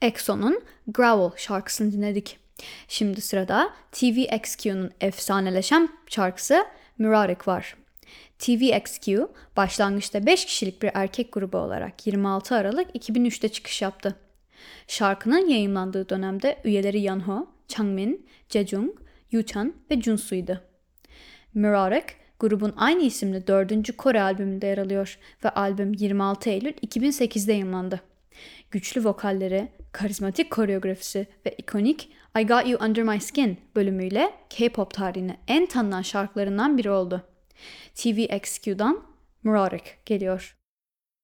EXO'nun Growl şarkısını dinledik. Şimdi sırada TVXQ'nun efsaneleşen şarkısı Muradic var. TVXQ başlangıçta 5 kişilik bir erkek grubu olarak 26 Aralık 2003'te çıkış yaptı. Şarkının yayınlandığı dönemde üyeleri Yeonho, Changmin, Jejung, Yuchan ve Junsu'ydu. Muradic, grubun aynı isimli 4. Kore albümünde yer alıyor ve albüm 26 Eylül 2008'de yayınlandı. Güçlü vokalleri, karizmatik koreografisi ve ikonik I Got You Under My Skin bölümüyle K-pop tarihinin en tanınan şarkılarından biri oldu. TVXQ'dan Muradic geliyor.